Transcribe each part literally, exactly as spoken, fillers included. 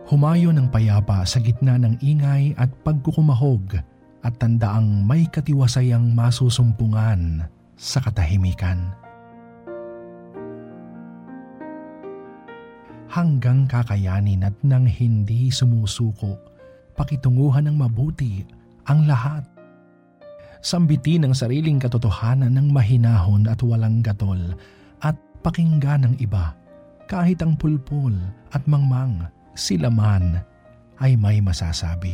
Humayo ng payapa sa gitna ng ingay at pagkukumahog at tandaang may katiwasayang masusumpungan sa katahimikan. Hanggang kakayanin at nang hindi sumusuko, pakitunguhan ng mabuti ang lahat. Sambitin ang sariling katotohanan ng mahinahon at walang gatol at pakinggan ng iba kahit ang pulpul at mangmang. Sila man ay may masasabi.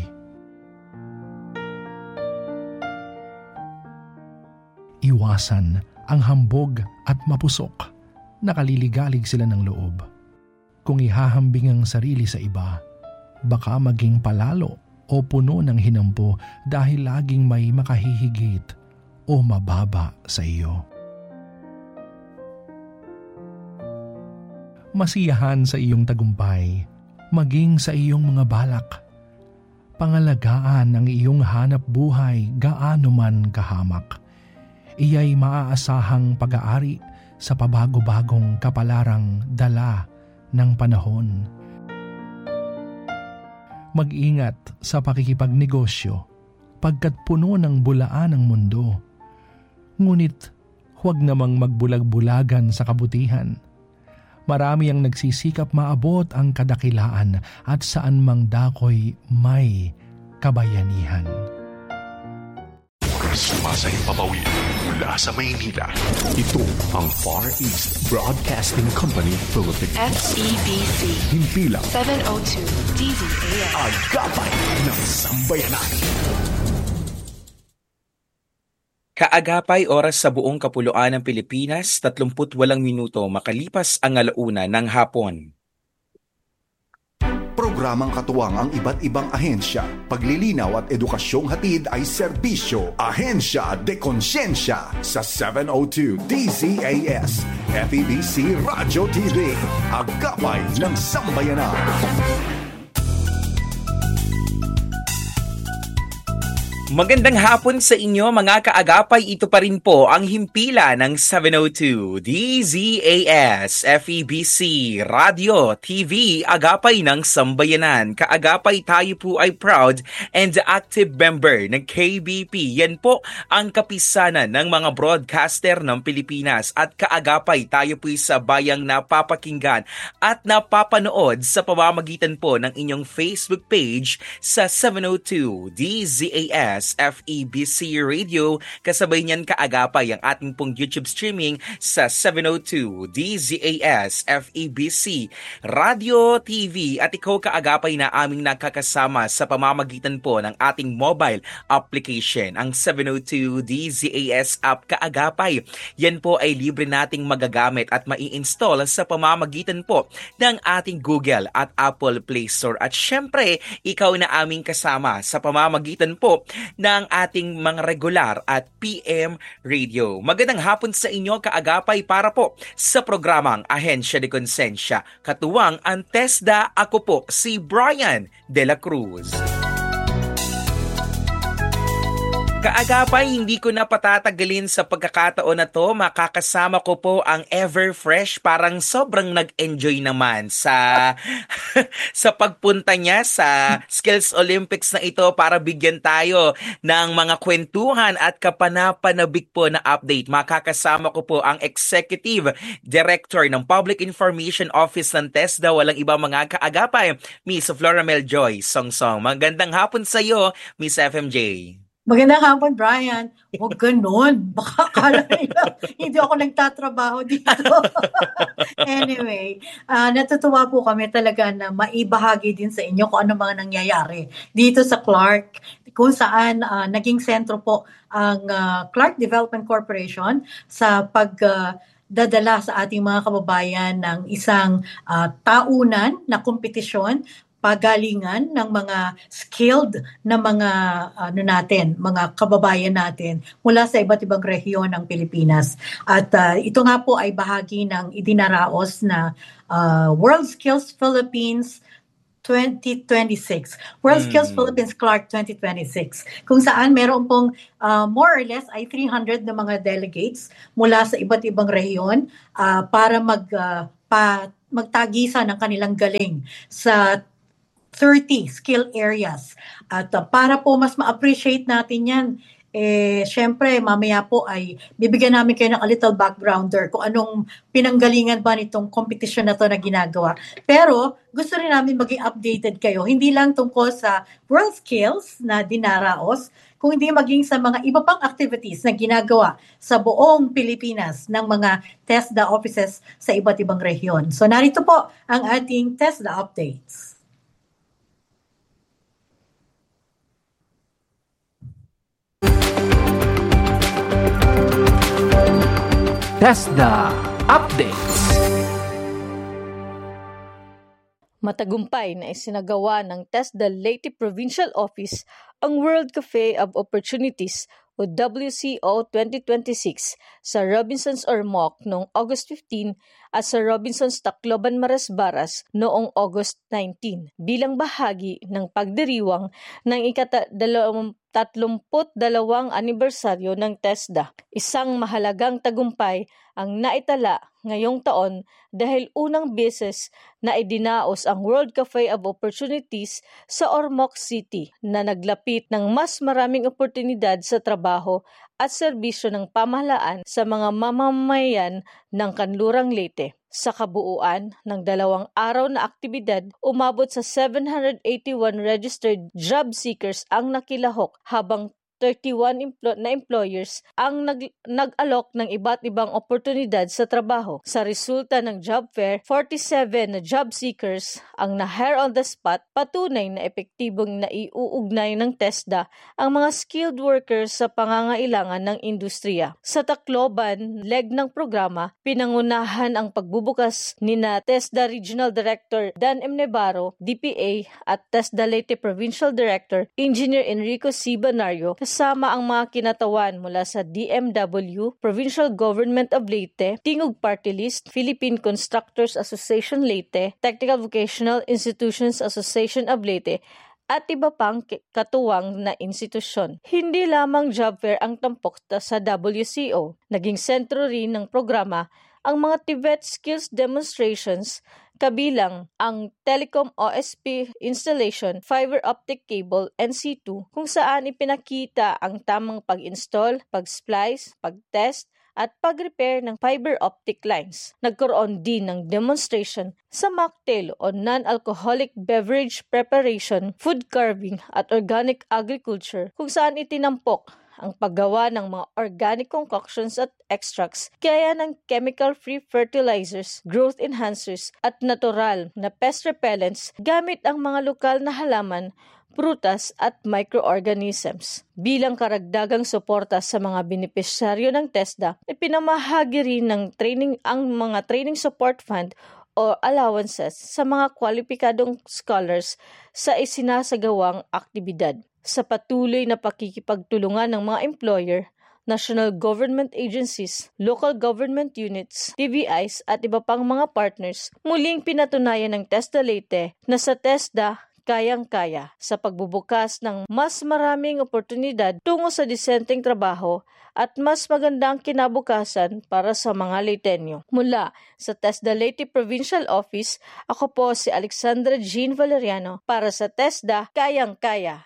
Iwasan ang hambog at mapusok. Nakaliligalig sila ng loob. Kung ihahambing ang sarili sa iba, baka maging palalo o puno ng hinampo dahil laging may makahihigit o mababa sa iyo. Masiyahan sa iyong tagumpay, maging sa iyong mga balak. Pangalagaan ang iyong hanap buhay gaano man kahamak. Iya'y maaasahang pag-aari sa pabago-bagong kapalarang dala ng panahon. Mag-ingat sa pakikipagnegosyo pagkat puno ng bulaan ang mundo. Ngunit huwag namang magbulag-bulagan sa kabutihan. Marami ang nagsisikap maabot ang kadakilaan at saan mang dakoy may kabayanihan. Sumasayang papawid mula sa Maynila. Ito ang Far East Broadcasting Company Philippines. F E B C. Himpilang seven oh two D Z A S. Agapay ng Sambayanan. Kaagapay oras sa buong kapuluan ng Pilipinas, tatlumput walang minuto makalipas ang alauna ng hapon. Programang katuwang ang iba't ibang ahensya. Paglilinaw at edukasyong hatid ay serbisyo. Ahensya de Konsyensya sa seven oh two D Z A S. F E B C Radio T V. Agapay ng Sambayanan. Magandang hapon sa inyo mga kaagapay. Ito pa rin po ang himpila ng seven oh two D Z A S F E B C Radio T V Agapay ng Sambayanan. Kaagapay, tayo po ay proud and active member ng K B P. Yan po ang kapisanan ng mga broadcaster ng Pilipinas. At kaagapay, tayo po sa bayang napapakinggan at napapanood sa pamamagitan po ng inyong Facebook page sa seven oh two D Z A S F E B C Radio. Kasabay niyan kaagapay ang ating pong YouTube streaming sa seven oh two D Z A S F E B C Radio T V. At ikaw kaagapay na aming nakakasama sa pamamagitan po ng ating mobile application, ang seven oh two D Z A S app kaagapay. Yan po ay libre nating magagamit at mai-install sa pamamagitan po ng ating Google at Apple Play Store. At syempre, ikaw na aming kasama sa pamamagitan po ng ating mga regular at P M radio. Magandang hapon sa inyo kaagapay para po sa programang Ahensya de Konsensya. Katuwang ang TESDA, ako po si Brian De La Cruz. Kaagapay, hindi ko na patatagalin sa pagkakataon na to. Makakasama ko po ang Ever Fresh. Parang sobrang nag-enjoy naman sa sa pagpunta niya sa Skills Olympics na ito para bigyan tayo ng mga kwentuhan at kapanapanabik po na update. Makakasama ko po ang Executive Director ng Public Information Office ng TESDA. Walang iba mga kaagapay, Miss Floramel Joy Songsong. Magandang hapon sa iyo, Miss F M J. Magandang hapon, Brian. Huwag ganun. Baka akala nila hindi ako nagtatrabaho dito. Anyway, uh, natutuwa po kami talaga na maibahagi din sa inyo kung ano mga nangyayari dito sa Clark, kung saan uh, naging sentro po ang uh, Clark Development Corporation sa pag... Uh, dadala sa ating mga kababayan ng isang uh, taunan na kompetisyon, pagalingan ng mga skilled na mga ano natin, mga kababayan natin mula sa iba't ibang rehiyon ng Pilipinas. At uh, ito nga po ay bahagi ng idinaraos na uh, World Skills Philippines twenty twenty-six. World Skills mm. Philippines Clark twenty twenty-six. Kung saan meron pong uh, more or less ay three hundred na mga delegates mula sa iba't ibang rehiyon uh, para mag uh, pa, magtagisan ng kanilang galing sa thirty skill areas. At uh, para po mas ma-appreciate natin yan, eh, syempre, mamaya po ay bibigyan namin kayo ng a little backgrounder kung anong pinanggalingan ba nitong competition na to na ginagawa. Pero, gusto rin namin maging updated kayo. Hindi lang tungkol sa World Skills na dinaraos, kung hindi maging sa mga iba pang activities na ginagawa sa buong Pilipinas ng mga TESDA offices sa iba't ibang rehiyon. So, narito po ang ating TESDA updates. TESDA Updates. Matagumpay na isinagawa ng TESDA Leyte Provincial Office ang World Cafe of Opportunities o W C O twenty twenty-six sa Robinsons Ormoc noong August fifteenth at sa Robinsons Tacloban Maras-Baras noong August nineteenth bilang bahagi ng pagdiriwang ng ika-tatlumput dalawang anibersaryo ng TESDA. Isang mahalagang tagumpay ang naitala ngayong taon dahil unang beses na idinaos ang World Cafe of Opportunities sa Ormoc City na naglapit ng mas maraming oportunidad sa trabaho at serbisyo ng pamahalaan sa mga mamamayan ng Kanlurang Leyte. Sa kabuuan ng dalawang araw na aktibidad, umabot sa seven hundred eighty-one registered job seekers ang nakilahok habang thirty-one empl- na employers ang nag- nag-alok ng iba't ibang oportunidad sa trabaho. Sa resulta ng job fair, forty-seven na job seekers ang na-hire on the spot, patunay na epektibong naiuugnay ng TESDA ang mga skilled workers sa pangangailangan ng industriya. Sa Tacloban, leg ng programa, pinangunahan ang pagbubukas ni na TESDA Regional Director Dan M. Navarro, D P A at TESDA Leyte Provincial Director Engineer Enrico C. Banario, kasama ang mga kinatawan mula sa D M W, Provincial Government of Leyte, Tingog Party List, Philippine Constructors Association Leyte, Technical Vocational Institutions Association of Leyte, at iba pang katuwang na institusyon. Hindi lamang job fair ang tampok sa W C O. Naging sentro rin ng programa ang mga T V E T skills demonstrations, kabilang ang Telecom O S P installation, fiber optic cable, N C two, kung saan ipinakita ang tamang pag-install, pag-splice, pag-test, at pag-repair ng fiber optic lines. Nagkaroon din ng demonstration sa mocktail o non-alcoholic beverage preparation, food carving, at organic agriculture, kung saan itinampok ang paggawa ng mga organic concoctions at extracts, kaya ng chemical-free fertilizers, growth enhancers, at natural na pest repellents gamit ang mga lokal na halaman, prutas at microorganisms. Bilang karagdagang suporta sa mga benepisyaryo ng TESDA, ipinamahagi rin ng training ang mga training support fund o allowances sa mga kwalipikadong scholars sa isinasagawang aktibidad. Sa patuloy na pakikipagtulungan ng mga employer, national government agencies, local government units, T V Is at iba pang mga partners, muling pinatunayan ng TESDA Leyte na sa TESDA kayang-kaya sa pagbubukas ng mas maraming oportunidad tungo sa disenteng trabaho at mas magandang kinabukasan para sa mga Leyteño. Mula sa TESDA Leyte Provincial Office, ako po si Alexandra Jean Valeriano para sa TESDA Kayang-Kaya.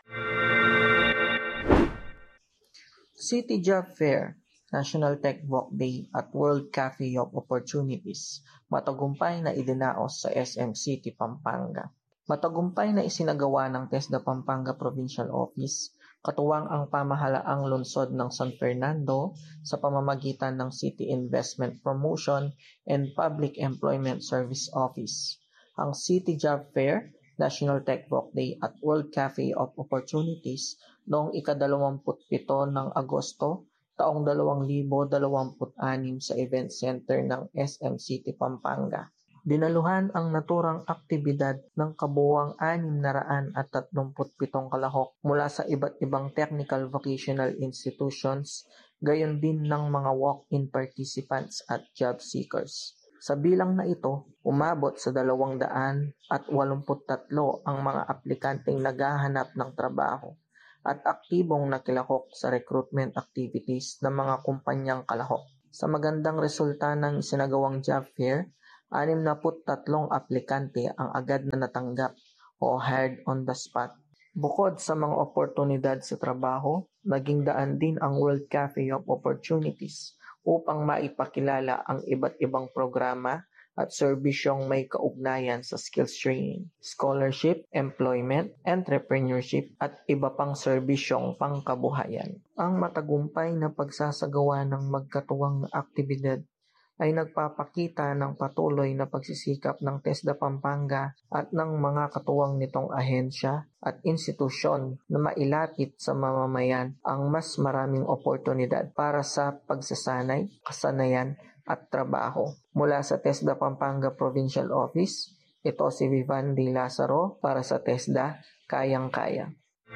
City Job Fair, National Tech Walk Day at World Cafe of Opportunities, matagumpay na idinaos sa S M City, Pampanga. Matagumpay na isinagawa ng TESDA Pampanga Provincial Office, katuwang ang pamahalaang lungsod ng San Fernando sa pamamagitan ng City Investment Promotion and Public Employment Service Office. Ang City Job Fair, National Tech Walk Day at World Cafe of Opportunities noong ikadalawamput pito ng Agosto taong dalawang libo dalawamput anim sa Event Center ng S M City, Pampanga. Dinaluhan ang naturang aktibidad ng kabuuang anim na raan at tatlumput pitong kalahok mula sa iba't ibang technical vocational institutions, gayon din ng mga walk-in participants at job seekers. Sa bilang na ito, umabot sa dalawang daan at walumput tatlo ang mga aplikanteng naghahanap ng trabaho at aktibong nakilahok sa recruitment activities ng mga kumpanyang kalahok. Sa magandang resulta ng isinagawang job fair, anim na put tatlong aplikante ang agad na natanggap o hired on the spot. Bukod sa mga oportunidad sa trabaho, naging daan din ang World Cafe of Opportunities upang maipakilala ang iba't ibang programa at serbisyong may kaugnayan sa skills training, scholarship, employment, entrepreneurship at iba pang serbisyong pangkabuhayan. Ang matagumpay na pagsasagawa ng magkatuwang aktibidad ay nagpapakita ng patuloy na pagsisikap ng TESDA Pampanga at ng mga katuwang nitong ahensya at institusyon na mailapit sa mamamayan ang mas maraming oportunidad para sa pagsasanay, kasanayan at trabaho. Mula sa TESDA Pampanga Provincial Office, ito si Vivan D. Lazaro para sa TESDA Kayang-Kaya.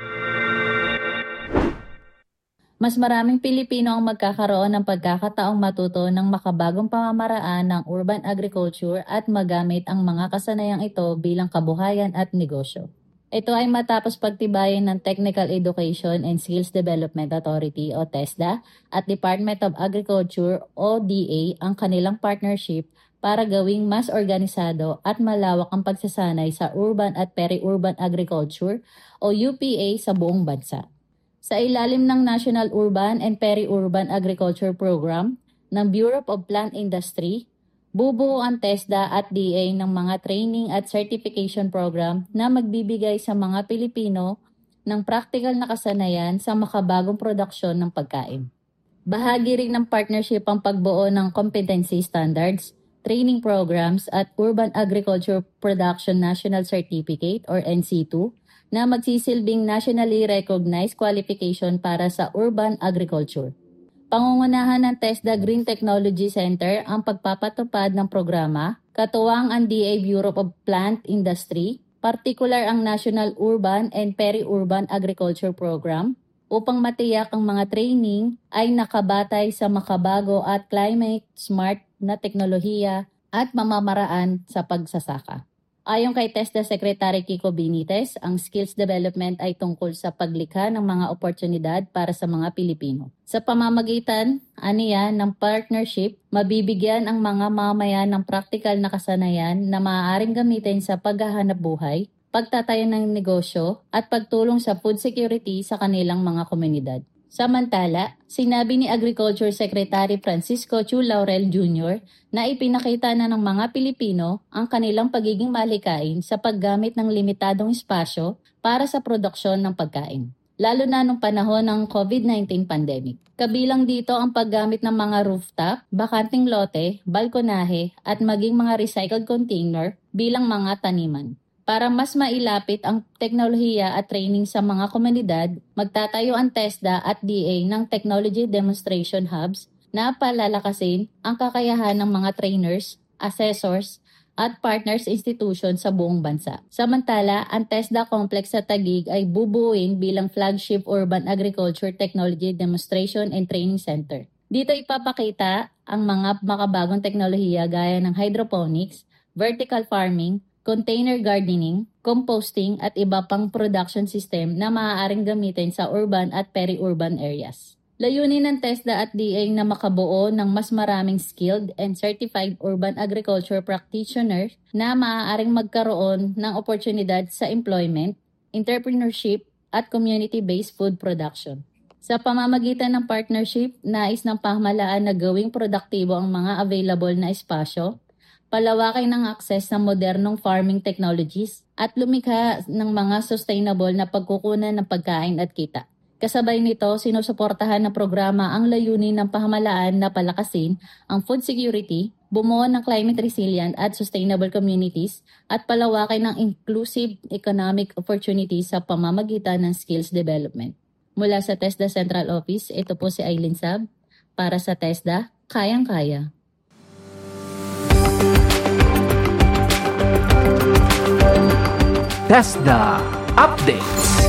Mas maraming Pilipino ang magkakaroon ng pagkakataong matuto ng makabagong pamamaraan ng urban agriculture at magamit ang mga kasanayang ito bilang kabuhayan at negosyo. Ito ay matapos pagtibayin ng Technical Education and Skills Development Authority o TESDA at Department of Agriculture o D A ang kanilang partnership para gawing mas organisado at malawak ang pagsasanay sa urban at peri-urban agriculture o U P A sa buong bansa. Sa ilalim ng National Urban and Peri-Urban Agriculture Program ng Bureau of Plant Industry, bubuo ang TESDA at D A ng mga training at certification program na magbibigay sa mga Pilipino ng practical na kasanayan sa makabagong produksyon ng pagkain. Bahagi rin ng partnership ang pagbuo ng competency standards, training programs at Urban Agriculture Production National Certificate or N C two na magsisilbing nationally recognized qualification para sa urban agriculture. Pangungunahan ng TESDA Green Technology Center ang pagpapatupad ng programa, katuwang ang D A Bureau of Plant Industry, partikular ang National Urban and Peri-Urban Agriculture Program, upang matiyak ang mga training ay nakabatay sa makabago at climate-smart na teknolohiya at mamamaraan sa pagsasaka. Ayon kay TESDA Secretary Kiko Benitez, ang skills development ay tungkol sa paglikha ng mga oportunidad para sa mga Pilipino. Sa pamamagitan, aniya, ng partnership, mabibigyan ang mga mamamayan ng praktikal na kasanayan na maaaring gamitin sa paghahanap buhay, pagtatayo ng negosyo, at pagtulong sa food security sa kanilang mga komunidad. Samantala, sinabi ni Agriculture Secretary Francisco Chu Laurel Junior na ipinakita na ng mga Pilipino ang kanilang pagiging malikain sa paggamit ng limitadong espasyo para sa produksyon ng pagkain, lalo na nung panahon ng COVID nineteen pandemic. Kabilang dito ang paggamit ng mga rooftop, bakanting lote, balkonahe at maging mga recycled container bilang mga taniman. Para mas mailapit ang teknolohiya at training sa mga komunidad, magtatayo ang TESDA at D A ng Technology Demonstration Hubs na palalakasin ang kakayahan ng mga trainers, assessors, at partners institution sa buong bansa. Samantala, ang TESDA Complex sa Taguig ay bubuuin bilang flagship Urban Agriculture Technology Demonstration and Training Center. Dito ipapakita ang mga makabagong teknolohiya gaya ng hydroponics, vertical farming, container gardening, composting at iba pang production system na maaaring gamitin sa urban at peri-urban areas. Layunin ng TESDA at D A na makabuo ng mas maraming skilled and certified urban agriculture practitioners na maaaring magkaroon ng oportunidad sa employment, entrepreneurship at community-based food production. Sa pamamagitan ng partnership, nais ng pamahalaan na gawing produktibo ang mga available na espasyo, palawakin ng access sa modernong farming technologies at lumikha ng mga sustainable na pagkukunan ng pagkain at kita. Kasabay nito, sinusuportahan ng programa ang layunin ng pamahalaan na palakasin ang food security, bumuo ng climate resilient at sustainable communities, at palawakin ng inclusive economic opportunities sa pamamagitan ng skills development. Mula sa TESDA Central Office, ito po si Aileen Sab. Para sa TESDA, kayang-kaya. TESDA Updates.